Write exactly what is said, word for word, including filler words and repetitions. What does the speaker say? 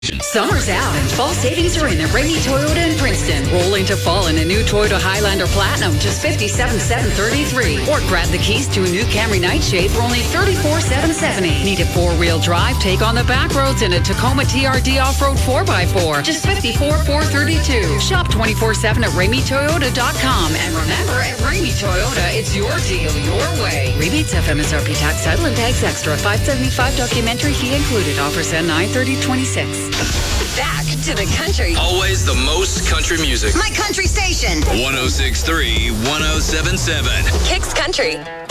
Summer's out and fall savings are in at Ramey Toyota in Princeton. Roll into fall in a new Toyota Highlander Platinum, just fifty-seven thousand seven hundred thirty-three dollars. Or grab the keys to a new Camry Nightshade for only thirty-four thousand seven hundred seventy dollars. Need a four-wheel drive? Take on the back roads in a Tacoma T R D Off-Road four by four, just fifty-four thousand four hundred thirty-two dollars. Shop twenty-four seven at ramey toyota dot com. And remember, at Ramey Toyota, it's your deal, your way. Rebates F M S R P tax title and tax extra. five seventy-five documentary fee included. Offers end nine thirty twenty-six. Back to the country. Always the most country music. My country station. one oh six point three, one oh seven point seven. Kicks Country.